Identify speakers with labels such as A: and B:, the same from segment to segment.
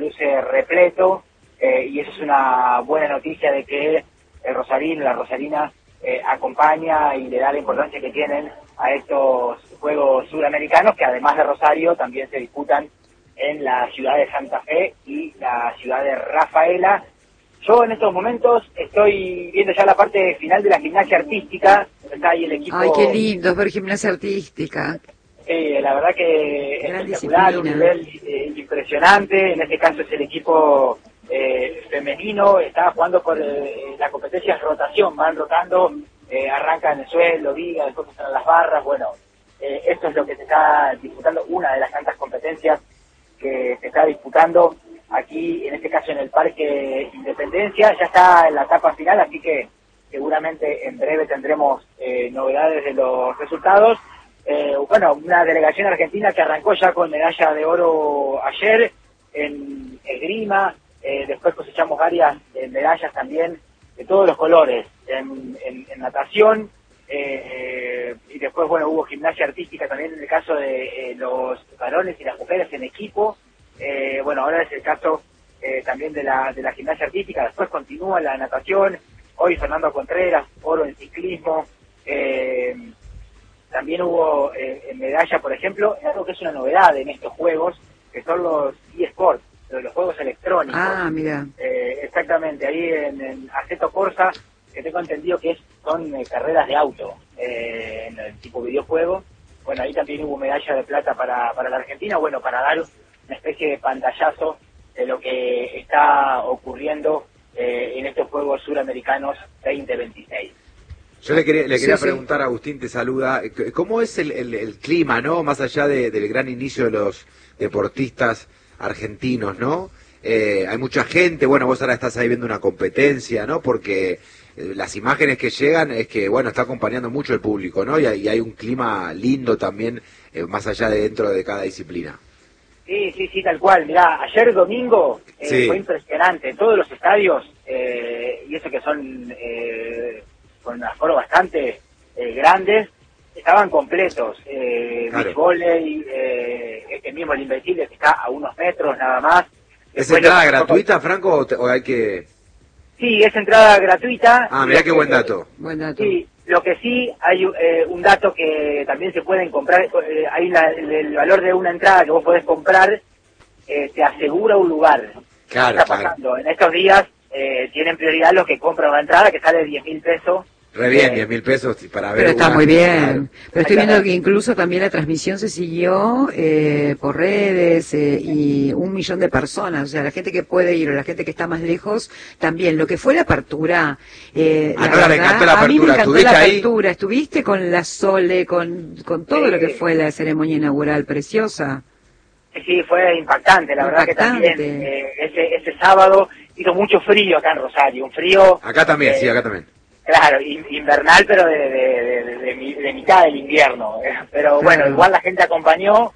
A: luce repleto, y eso es una buena noticia de que el rosarino, la rosarina, acompaña y le da la importancia que tienen a estos Juegos Suramericanos, que además de Rosario también se disputan en la ciudad de Santa Fe y la ciudad de Rafaela. Yo en estos momentos estoy viendo ya la parte final de la gimnasia artística. Está ahí el equipo.
B: Ay, qué lindo es ver gimnasia artística.
A: La verdad que es
B: Gran
A: espectacular,
B: disciplina.
A: un nivel impresionante. En este caso es el equipo femenino. Está jugando por la competencia de rotación, van rotando, arrancan en el suelo, viga, después están las barras. Bueno, esto es lo que se está disputando, una de las tantas competencias que se está disputando aquí, en este caso en el Parque Independencia. Ya está en la etapa final, así que seguramente en breve tendremos novedades de los resultados. Bueno, una delegación argentina que arrancó ya con medalla de oro ayer en esgrima, después cosechamos varias medallas también de todos los colores en natación, y después, bueno, hubo gimnasia artística también en el caso de los varones y las mujeres en equipo. Bueno, ahora es el caso también de la gimnasia artística. Después continúa la natación, hoy Fernando Contreras, oro en ciclismo. También hubo medalla, por ejemplo, en algo que es una novedad en estos juegos, que son los eSports, los juegos electrónicos.
B: Ah, mira.
A: Exactamente, ahí en Assetto Corsa, que tengo entendido que son carreras de auto, en el tipo videojuego. Bueno, ahí también hubo medalla de plata para la Argentina, bueno, para dar una especie de pantallazo de lo que está ocurriendo en estos Juegos Suramericanos 2026.
C: Yo le quería
B: Sí.
C: preguntar, Agustín, te saluda, ¿cómo es el clima, no? Más allá del gran inicio de los deportistas argentinos, ¿no? Hay mucha gente, bueno, vos ahora estás ahí viendo una competencia, ¿no? Porque las imágenes que llegan es que, bueno, está acompañando mucho el público, ¿no? Y hay un clima lindo también, más allá de dentro de cada disciplina.
A: Sí, tal cual. Mirá, ayer domingo
C: Sí.
A: fue impresionante. Todos los estadios, y eso que son con aforo bastante grandes, estaban completos.
C: Claro.
A: Beach volley, este mismo el Invencible, que está a unos metros nada más.
C: ¿Es
A: Después
C: entrada
A: lo-
C: gratuita, Franco, o hay que...?
A: Sí, es entrada gratuita.
C: Ah, mirá qué buen dato.
B: Buen dato.
A: Sí, lo que sí, hay un dato que también se pueden comprar, hay el valor de una entrada que vos podés comprar, te asegura un lugar.
C: Claro,
A: ¿Qué está
C: claro.
A: pasando? En estos días tienen prioridad los que compran una entrada que sale 10.000 pesos.
C: Re bien, 10.000 pesos para ver.
B: Pero está
C: una-
B: muy bien.
C: Claro.
B: Pero estoy viendo que incluso también la transmisión se siguió por redes y 1 millón de personas. O sea, la gente que puede ir o la gente que está más lejos también. Lo que fue la apertura.
C: Nora, le encantó la
B: a mí me
C: apertura.
B: encantó la
C: ¿Estuviste ahí?
B: apertura. Estuviste con la Sole, con todo lo que fue la ceremonia inaugural. Preciosa.
A: Sí, fue impactante, la verdad que
B: Impactante.
A: también ese sábado hizo mucho frío acá en Rosario, un frío...
C: Acá también, sí, acá también.
A: Claro, invernal, pero de mitad del invierno. Pero bueno,
B: Claro.
A: igual la gente acompañó,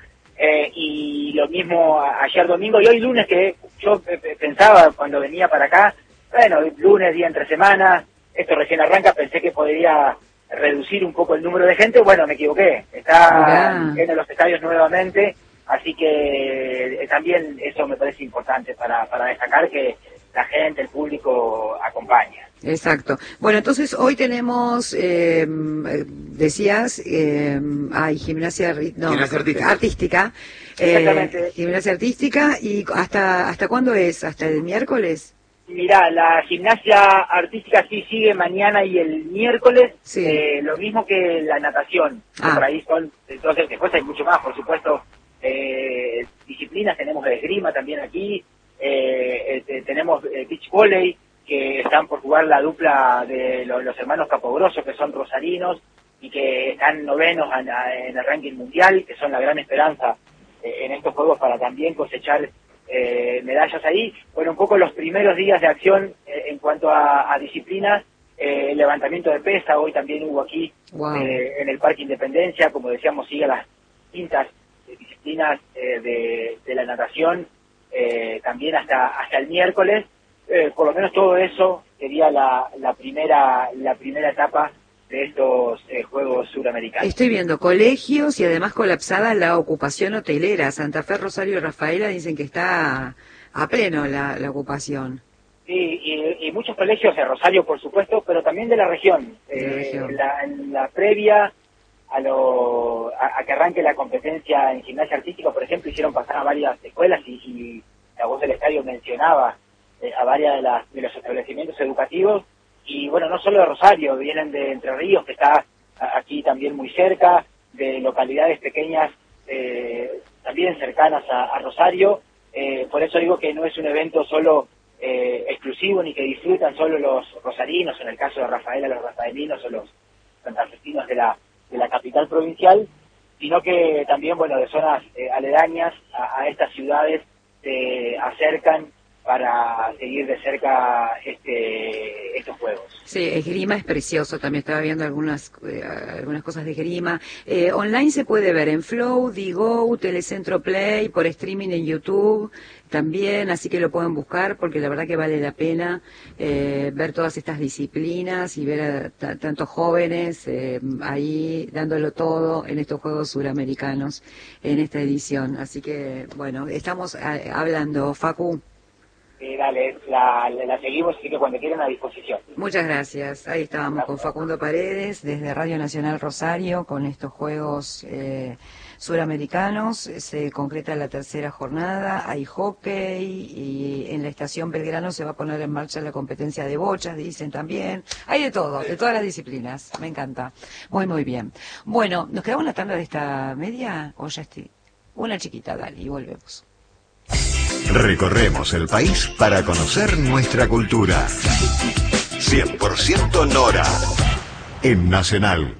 A: y lo mismo ayer domingo y hoy lunes, que yo pensaba cuando venía para acá, bueno, lunes, día entre semanas, esto recién arranca, pensé que podría reducir un poco el número de gente. Bueno, me equivoqué, está
B: Mirá.
A: en los estadios nuevamente, así que también eso me parece importante para destacar que la gente, el público acompaña.
B: Exacto. Bueno, entonces hoy tenemos, decías, gimnasia,
C: Gimnasia artística.
A: Exactamente.
B: Gimnasia artística, ¿y hasta cuándo es? ¿Hasta el miércoles?
A: Mirá, la gimnasia artística sí sigue mañana y el miércoles,
B: Sí.
A: lo mismo que la natación.
B: Ah.
A: Por ahí son, entonces después hay mucho más, por supuesto, disciplinas, tenemos esgrima también aquí, tenemos beach volley, que están por jugar la dupla de los hermanos Capogrosso, que son rosarinos y que están novenos en el ranking mundial, que son la gran esperanza en estos juegos para también cosechar medallas ahí. Bueno, un poco los primeros días de acción en cuanto a disciplinas, levantamiento de pesa, hoy también hubo aquí.
B: Wow.
A: En el Parque Independencia, como decíamos, sigue las distintas disciplinas de la natación, también hasta el miércoles. Por lo menos todo eso sería la primera etapa de estos Juegos Suramericanos.
B: Estoy viendo colegios y además colapsada la ocupación hotelera. Santa Fe, Rosario y Rafaela dicen que está a pleno la ocupación.
A: Sí, y muchos colegios de Rosario, por supuesto, pero también de la región. En la previa a que arranque la competencia en gimnasia artística, por ejemplo, hicieron pasar a varias escuelas y la voz del estadio mencionaba a varias de los establecimientos educativos. Y bueno, no solo de Rosario, vienen de Entre Ríos, que está aquí también muy cerca, de localidades pequeñas también cercanas a Rosario. Por eso digo que no es un evento solo exclusivo ni que disfrutan solo los rosarinos, en el caso de Rafaela los rafaelinos o los santafesinos de la capital provincial, sino que también, bueno, de zonas aledañas a estas ciudades se acercan para seguir de cerca estos juegos.
B: Sí, esgrima es precioso, también estaba viendo algunas cosas de esgrima. Online se puede ver en Flow, Digo, Telecentro Play, por streaming en YouTube también, así que lo pueden buscar porque la verdad que vale la pena ver todas estas disciplinas y ver a tantos jóvenes ahí dándolo todo en estos Juegos Suramericanos en esta edición. Así que, bueno, estamos hablando, Facu.
A: Dale, la seguimos, así que cuando quieran a disposición.
B: Muchas gracias. Ahí estábamos con Facundo Paredes desde Radio Nacional Rosario con estos Juegos Suramericanos. Se concreta la tercera jornada, hay hockey y en la estación Belgrano se va a poner en marcha la competencia de bochas, dicen también. Hay de todo, de todas las disciplinas. Me encanta. Muy, muy bien. Bueno, ¿nos quedamos una tanda de esta media o ya estoy? Una chiquita, dale, y volvemos.
D: Recorremos el país para conocer nuestra cultura. 100% Nora en Nacional.